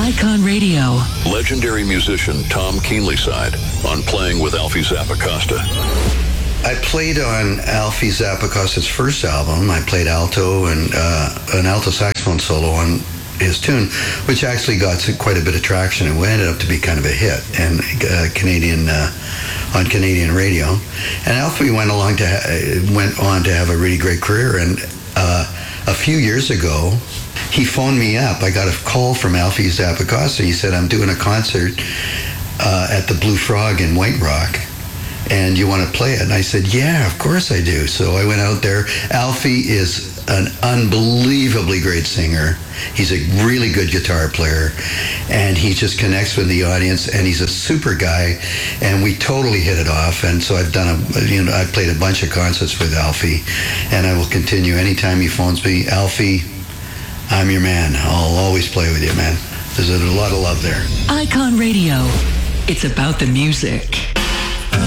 Icon Radio. Legendary musician Tom Keenlyside on Playing with Alfie Zappacosta. I played on Alfie Zappacosta's first album. I played alto and an alto saxophone solo on his tune, which actually got quite a bit of traction. It ended up to be kind of a hit and on Canadian radio. And Alfie went on to have a really great career. And a few years ago, he phoned me up. I got a call from Alfie Zappacosta. He said, "I'm doing a concert at the Blue Frog in White Rock, and you want to play it?" And I said, "Yeah, of course I do." So I went out there. Alfie is an unbelievably great singer. He's a really good guitar player, and he just connects with the audience, and he's a super guy, and we totally hit it off. And so I've done I played a bunch of concerts with Alfie, and I will continue anytime he phones me. Alfie, I'm your man. I'll always play with you, man. There's a lot of love there. Icon Radio. It's about the music.